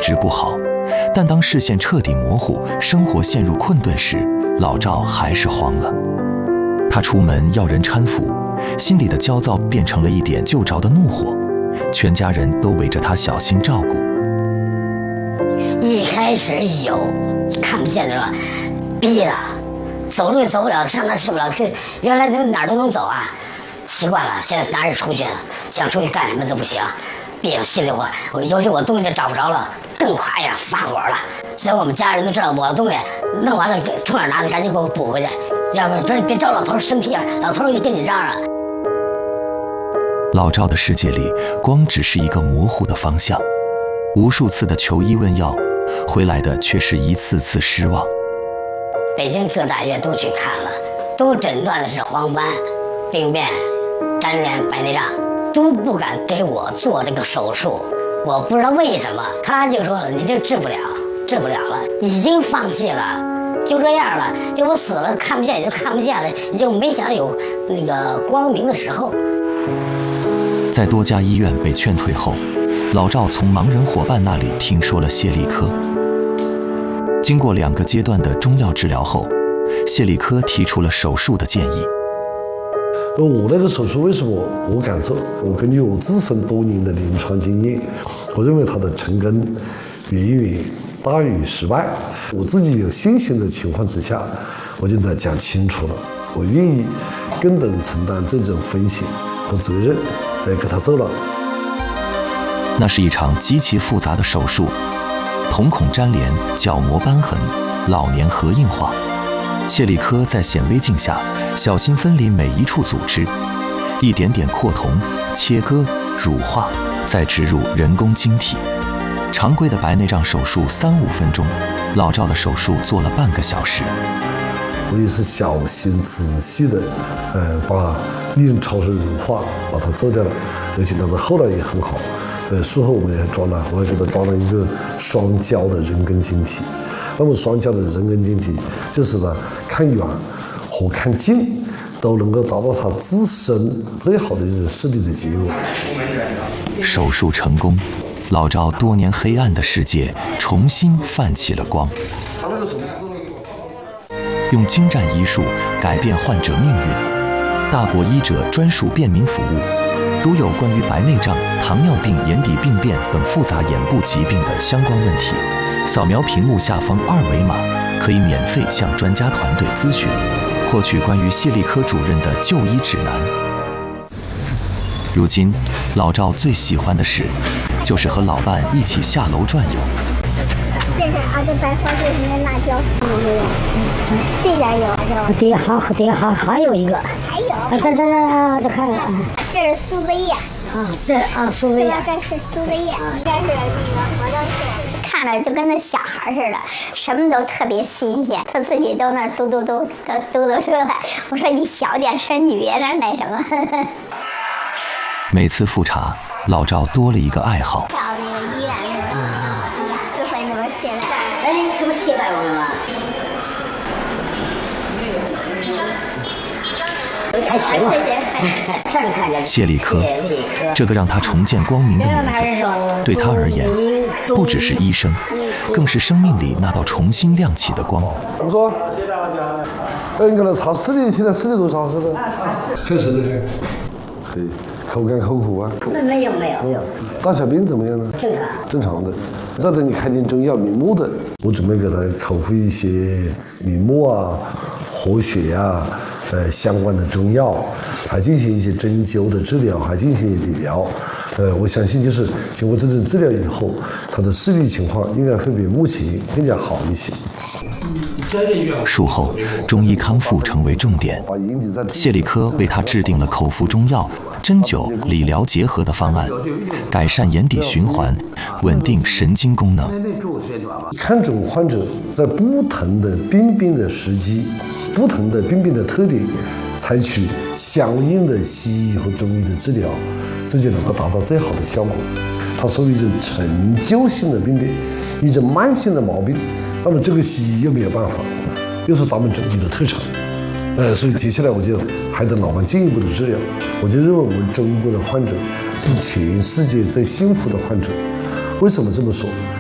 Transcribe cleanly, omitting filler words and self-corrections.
直不好，但当视线彻底模糊，生活陷入困顿时，老赵还是慌了。他出门要人搀扶，心里的焦躁变成了一点就着的怒火，全家人都围着他小心照顾。 一开始有看不见的时候，逼了，走路也走不了，上哪去不了，原来哪儿都能走啊，习惯了，现在哪儿也出去了，想出去干什么都不行，憋着心里话，尤其我东西找不着了，更快呀，发火了。所以我们家人都知道我的东西弄完了，从哪儿拿的，赶紧给我补回去，要不然别招老头生气了，老头就跟你嚷嚷。 老赵的世界里，光只是一个模糊的方向，无数次的求医问药，回来的却是一次次失望。 北京各大医院都去看了，都诊断的是黄斑、病变、粘连、白内障，都不敢给我做这个手术。我不知道为什么，他就说了，你这治不了了，已经放弃了，就这样了，就我死了，看不见也就看不见了，你就没想有那个光明的时候。 在多家医院被劝退后，老赵从盲人伙伴那里听说了谢利科。经过2个阶段的中药治疗后，谢利科提出了手术的建议。 我那个手术为什么我敢做？我根据我自身多年的临床经验，我认为它的成功远远大于失败。我自己有信心的情况之下，我就跟他讲清楚了，我愿意更能承担这种风险和责任，给他做了。 那是一场极其复杂的手术，瞳孔粘连、角膜瘢痕、老年核硬化。谢利科在显微镜下小心分离每一处组织，一点点扩瞳、切割、乳化，再植入人工晶体。常规的白内障手术3-5分钟，老赵的手术做了半个小时。 我也是小心仔细的，把利用超声乳化把它做掉了，而且它的后来也很好。术后我们也装了，我还给它装了一个双焦的人工晶体。那么双焦的人工晶体就是呢，看远和看近都能够达到它自身最好的一种视力的结果。 手术成功，老赵多年黑暗的世界重新泛起了光。用精湛医术改变患者命运，大国医者专属便民服务。如有关于白内障、糖尿病、眼底病变等复杂眼部疾病的相关问题，扫描屏幕下方2维码，可以免费向专家团队咨询，获取关于谢利科主任的就医指南。如今，老赵最喜欢的事，就是和老伴一起下楼转悠。 这是这白花就是那辣椒，这点有， 还有一个， 还有， 这看看， 这是苏子叶， 苏子叶， 这是苏子叶，这是那个磨刀石，看着就跟那小孩似的，什么都特别新鲜，他自己都那嘟嘟出来。我说你小点声，你别那什么。 每次复查，老赵多了一个爱好。 到那个医院是吧？4回那边卸载。 哎，这不卸载我们吗？还行吧。这儿看见。 谢利科，这个让他重见光明的名字，对他而言，不只是医生，更是生命里那道重新亮起的光。 我说，你看那查视力，现在视力多少是的？确实的，可以。口干口苦啊？ 没有。 大小便怎么样呢？正常的。再等你开点中药明目的，我准备给他口服一些明目啊、活血啊，相关的中药，还进行一些针灸的治疗，还进行理疗。我相信就是经过这种治疗以后，他的视力情况应该会比目前更加好一些。 术后，中医康复成为重点。谢利科为他制定了口服中药、针灸、理疗结合的方案，改善眼底循环，稳定神经功能。 看准患者在不同的病变的时机、不同的病变的特点，采取相应的西医和中医的治疗，这就能够达到最好的效果。它属于一种陈旧性的病变，一种慢性的毛病。那么这个西医又没有办法，又是咱们中医的特长，所以接下来我就还等老伴进一步的治疗。我就认为我们中国的患者是全世界最幸福的患者。为什么这么说？